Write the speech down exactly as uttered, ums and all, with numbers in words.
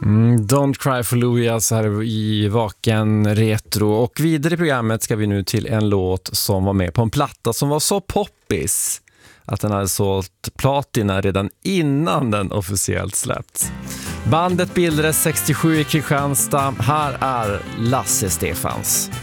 Mm, Don't Cry for Louis här i Vaken Retro. Och vidare i programmet ska vi nu till en låt som var med på en platta som var så poppis att den hade sålt platina redan innan den officiellt släppts. Bandet bildades sextiosju i Kristianstad. Här är Lasse Stefans.